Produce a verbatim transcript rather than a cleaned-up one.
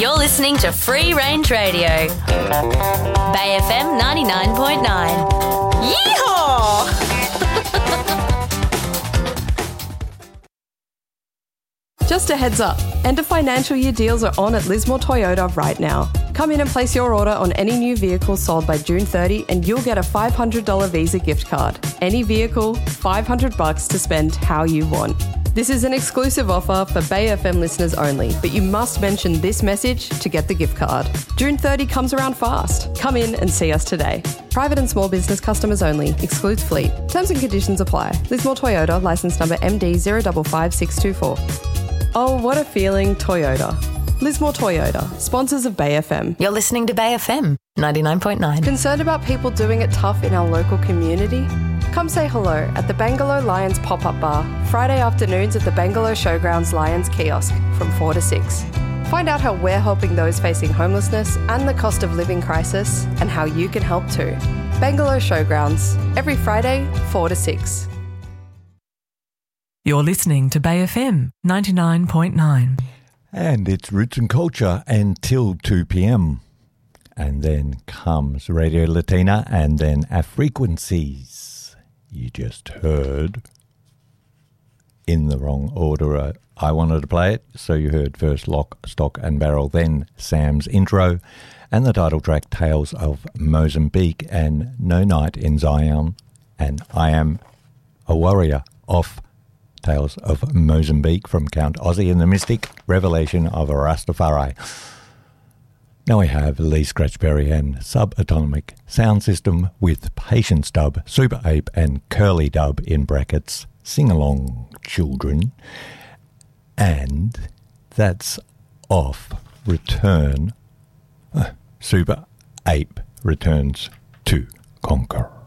You're listening to Free Range Radio. Bay F M ninety-nine point nine. Yeehaw! Just a heads up, end of financial year deals are on at Lismore Toyota right now. Come in and place your order on any new vehicle sold by June thirtieth and you'll get a five hundred dollars Visa gift card. Any vehicle, five hundred bucks to spend how you want. This is an exclusive offer for Bay F M listeners only, but you must mention this message to get the gift card. June thirtieth comes around fast. Come in and see us today. Private and small business customers only. Excludes fleet. Terms and conditions apply. Lismore Toyota, licence number M D zero five five six two four. Oh, what a feeling, Toyota. Lismore Toyota, sponsors of Bay F M. You're listening to Bay F M ninety-nine point nine. Concerned about people doing it tough in our local community? Come say hello at the Bangalow Lions pop-up bar, Friday afternoons at the Bangalow Showgrounds Lions kiosk from four to six. Find out how we're helping those facing homelessness and the cost of living crisis and how you can help too. Bangalow Showgrounds, every Friday, four to six. You're listening to Bay F M ninety-nine point nine. And it's Roots and Culture until two p.m. And then comes Radio Latina and then our frequencies. You just heard in the wrong order. Uh, I wanted to play it, so you heard first Lock, Stock and Barrel, then Sam's intro and the title track Tales of Mozambique and No Night in Zion and I Am a Warrior off Tales of Mozambique from Count Ozzy and the Mystic Revelation of a Rastafari. Now we have Lee Scratchberry and Subatomic Sound System with Patience Dub, Super Ape and Curly Dub in brackets, Sing Along Children. And that's off Return. Uh, Super Ape returns to Conquer.